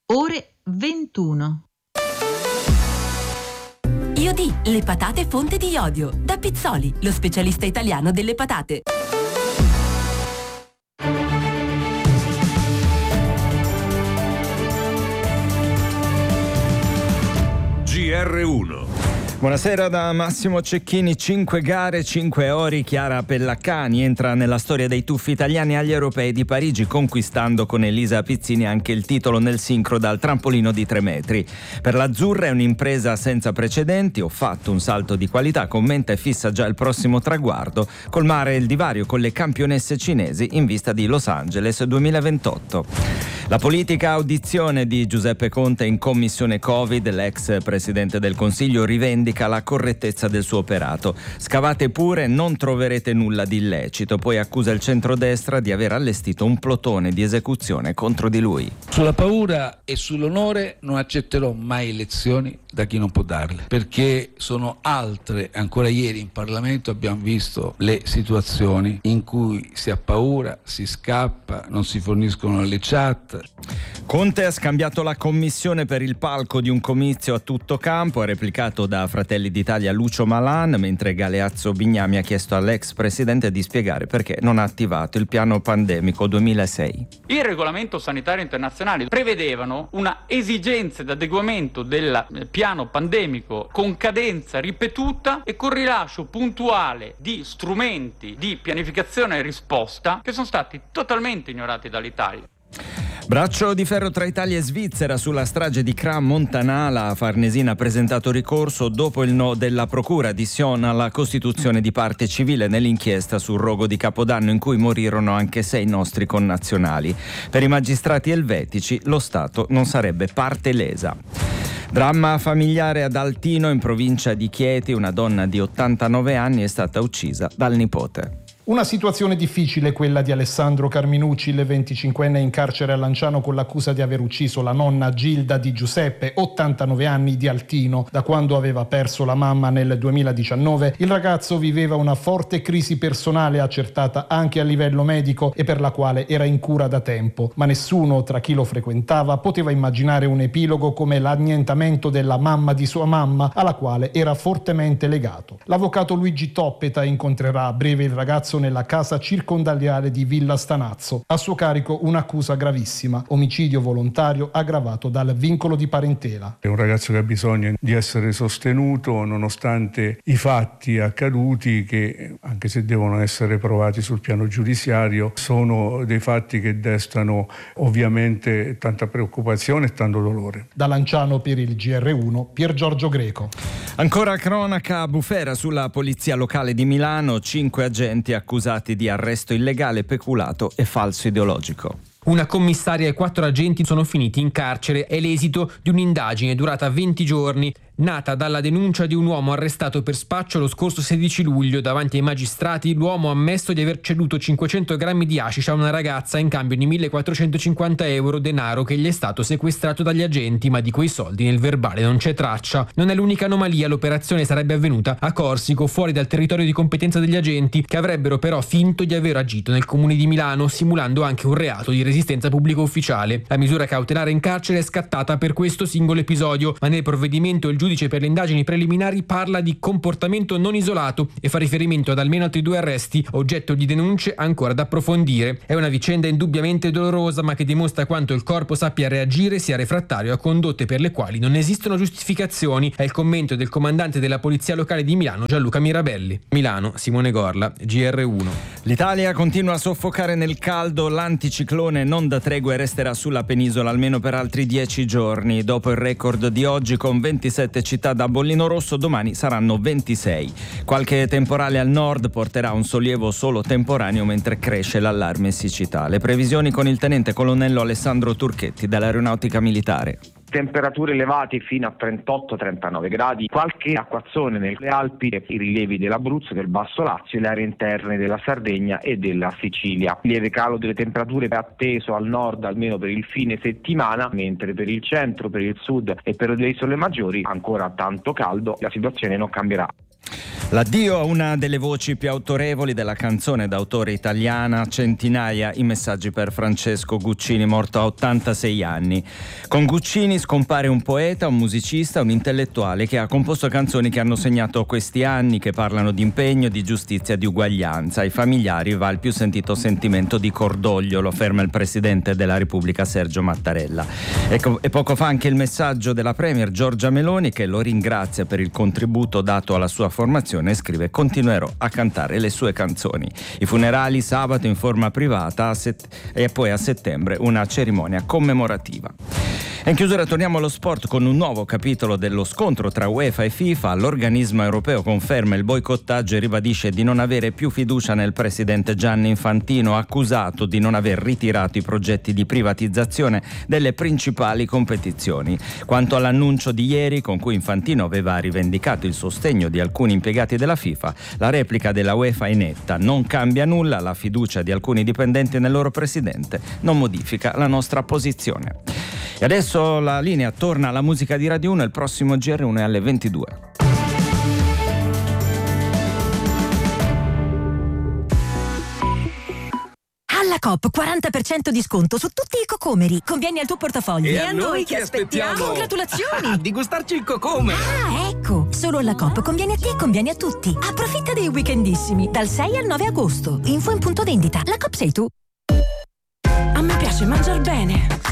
Ore 21. Iodi, le patate fonte di iodio. Da Pizzoli, lo specialista italiano delle patate. GR1. Buonasera da Massimo Cecchini. 5 gare, 5 ori. Chiara Pellaccani entra nella storia dei tuffi italiani agli Europei di Parigi, conquistando con Elisa Pizzini anche il titolo nel sincro dal trampolino di 3 metri. Per l'azzurra è un'impresa senza precedenti. Ho fatto un salto di qualità, commenta e fissa già il prossimo traguardo: colmare il divario con le campionesse cinesi in vista di Los Angeles 2028. La politica, audizione di Giuseppe Conte in commissione Covid. L'ex presidente del Consiglio rivendica la correttezza del suo operato. Scavate pure, non troverete nulla di illecito. Poi accusa il centrodestra di aver allestito un plotone di esecuzione contro di lui. Sulla paura e sull'onore non accetterò mai lezioni da chi non può darle, perché sono altre. Ancora ieri in Parlamento abbiamo visto le situazioni in cui si ha paura, si scappa, non si forniscono le chat. Conte ha scambiato la commissione per il palco di un comizio a tutto campo, ha replicato da Fratelli d'Italia Lucio Malan, mentre Galeazzo Bignami ha chiesto all'ex presidente di spiegare perché non ha attivato il piano pandemico 2006. Il regolamento sanitario internazionale prevedevano una esigenza di adeguamento del piano pandemico con cadenza ripetuta e con rilascio puntuale di strumenti di pianificazione e risposta che sono stati totalmente ignorati dall'Italia. Braccio di ferro tra Italia e Svizzera sulla strage di Cra Montanà. La Farnesina ha presentato ricorso dopo il no della procura di Sion alla costituzione di parte civile nell'inchiesta sul rogo di Capodanno in cui morirono anche 6 nostri connazionali. Per i magistrati elvetici lo Stato non sarebbe parte lesa. Dramma familiare ad Altino in provincia di Chieti. Una donna di 89 anni è stata uccisa dal nipote. Una situazione difficile quella di Alessandro Carminucci, il 25enne in carcere a Lanciano con l'accusa di aver ucciso la nonna Gilda Di Giuseppe, 89 anni, di Altino. Da quando aveva perso la mamma nel 2019, il ragazzo viveva una forte crisi personale accertata anche a livello medico e per la quale era in cura da tempo. Ma nessuno tra chi lo frequentava poteva immaginare un epilogo come l'annientamento della mamma di sua mamma, alla quale era fortemente legato. L'avvocato Luigi Toppeta incontrerà a breve il ragazzo nella casa circondariale di Villa Stanazzo. A suo carico un'accusa gravissima: omicidio volontario aggravato dal vincolo di parentela. È un ragazzo che ha bisogno di essere sostenuto nonostante i fatti accaduti, che anche se devono essere provati sul piano giudiziario sono dei fatti che destano ovviamente tanta preoccupazione e tanto dolore. Da Lanciano per il GR1 Pier Giorgio Greco. Ancora cronaca a Bufera sulla polizia locale di Milano. 5 agenti accusati di arresto illegale, peculato e falso ideologico. Una commissaria e 4 agenti sono finiti in carcere. È l'esito di un'indagine durata 20 giorni, nata dalla denuncia di un uomo arrestato per spaccio lo scorso 16 luglio. Davanti ai magistrati l'uomo ha ammesso di aver ceduto 500 grammi di hashish a una ragazza in cambio di 1.450 euro, denaro che gli è stato sequestrato dagli agenti, ma di quei soldi nel verbale non c'è traccia. Non è l'unica anomalia, l'operazione sarebbe avvenuta a Corsico, fuori dal territorio di competenza degli agenti, che avrebbero però finto di aver agito nel comune di Milano, simulando anche un reato di resistenza pubblico ufficiale. La misura cautelare in carcere è scattata per questo singolo episodio, ma nel provvedimento il giudice per le indagini preliminari parla di comportamento non isolato e fa riferimento ad almeno altri 2 arresti, oggetto di denunce ancora da approfondire. È una vicenda indubbiamente dolorosa, ma che dimostra quanto il corpo sappia reagire, sia refrattario a condotte per le quali non esistono giustificazioni. È il commento del comandante della polizia locale di Milano, Gianluca Mirabelli. Milano, Simone Gorla, GR1. L'Italia continua a soffocare nel caldo. L'anticiclone non dà tregua e resterà sulla penisola almeno per altri 10 giorni. Dopo il record di oggi con 27 città da bollino rosso, domani saranno 26. Qualche temporale al nord porterà un sollievo solo temporaneo mentre cresce l'allarme siccità. Le previsioni con il tenente colonnello Alessandro Turchetti dell'Aeronautica Militare. Temperature elevate fino a 38-39 gradi, qualche acquazzone nelle Alpi, i rilievi dell'Abruzzo, del Basso Lazio e le aree interne della Sardegna e della Sicilia. Lieve calo delle temperature atteso al nord almeno per il fine settimana, mentre per il centro, per il sud e per le isole maggiori ancora tanto caldo, la situazione non cambierà. L'addio a una delle voci più autorevoli della canzone d'autore italiana, centinaia i messaggi per Francesco Guccini, morto a 86 anni. Con Guccini scompare un poeta, un musicista, un intellettuale che ha composto canzoni che hanno segnato questi anni, che parlano di impegno, di giustizia, di uguaglianza. Ai familiari va il più sentito sentimento di cordoglio, lo afferma il Presidente della Repubblica Sergio Mattarella. E poco fa anche il messaggio della Premier Giorgia Meloni, che lo ringrazia per il contributo dato alla sua formazione e scrive: continuerò a cantare le sue canzoni. I funerali sabato in forma privata e poi a settembre una cerimonia commemorativa. E in chiusura torniamo allo sport con un nuovo capitolo dello scontro tra UEFA e FIFA. L'organismo europeo conferma il boicottaggio e ribadisce di non avere più fiducia nel presidente Gianni Infantino, accusato di non aver ritirato i progetti di privatizzazione delle principali competizioni. Quanto all'annuncio di ieri con cui Infantino aveva rivendicato il sostegno di alcuni impiegati della FIFA, la replica della UEFA è netta: non cambia nulla, la fiducia di alcuni dipendenti nel loro presidente non modifica la nostra posizione. E adesso la linea torna alla musica di Radio 1, il prossimo GR1 è alle 22. Alla Coop 40% di sconto su tutti i cocomeri. Conviene al tuo portafoglio. E a noi che aspettiamo? Congratulazioni! Di gustarci il cocome! Ah, ecco! Solo alla Coop conviene a te e conviene a tutti. Approfitta dei weekendissimi dal 6 al 9 agosto. Info in punto vendita. La Coop sei tu. A me piace mangiar bene.